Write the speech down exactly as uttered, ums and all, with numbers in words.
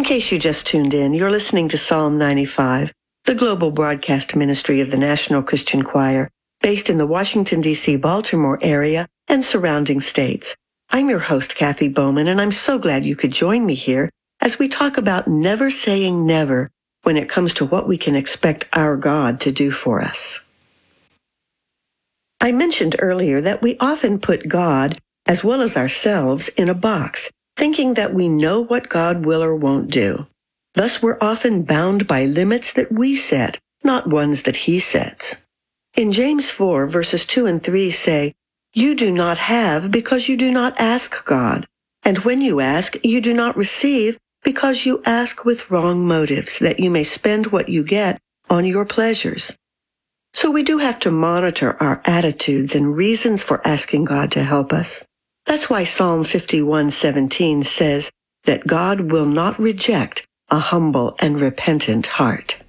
case you just tuned in, you're listening to Psalm ninety-five, the global broadcast ministry of the National Christian Choir, based in the Washington, D C, Baltimore area and surrounding states. I'm your host, Kathy Bowman, and I'm so glad you could join me here as we talk about never saying never when it comes to what we can expect our God to do for us. I mentioned earlier that we often put God, as well as ourselves, in a box, thinking that we know what God will or won't do. Thus, we're often bound by limits that we set, not ones that he sets. In James four, verses two and three say, "You do not have because you do not ask God, and when you ask, you do not receive because you ask with wrong motives, that you may spend what you get on your pleasures." So we do have to monitor our attitudes and reasons for asking God to help us. That's why Psalm fifty-one seventeen says that God will not reject a humble and repentant heart.